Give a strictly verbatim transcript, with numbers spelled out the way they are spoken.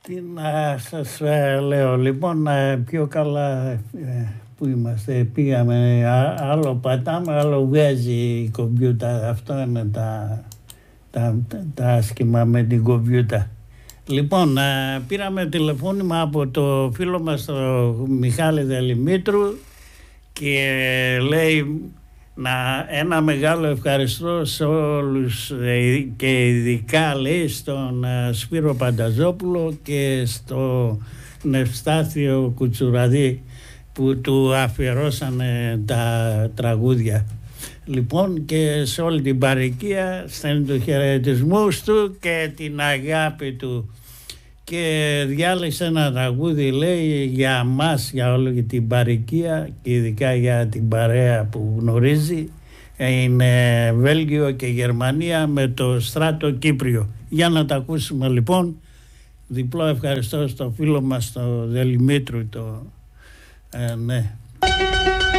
Τι να σας ε, λέω, λοιπόν, ε, πιο καλά ε, που είμαστε, πήγαμε, α, άλλο πατάμε, άλλο βγάζει η κομπιούτα, αυτό είναι τα, τα, τα, τα άσχημα με την κομπιούτα. Λοιπόν, ε, πήραμε τηλεφώνημα από το φίλο μας τον Μιχάλη Δελημήτρου και λέει να, ένα μεγάλο ευχαριστώ σε όλους ε, και ειδικά λέει στον ε, Σπύρο Πανταζόπουλο και στο Νευστάθιο Κουτσουραδί που του αφιερώσανε τα τραγούδια. Λοιπόν, και σε όλη την παροικία στέλνει τους χαιρετισμούς του και την αγάπη του και διάλεξε ένα τραγούδι, λέει, για μας, για όλη την παροικία και ειδικά για την παρέα που γνωρίζει, είναι Βέλγιο και Γερμανία με το Στράτο Κύπριο. Για να τα ακούσουμε λοιπόν. Διπλό ευχαριστώ στο φίλο μας το Δελημήτρου, το, ε, ναι.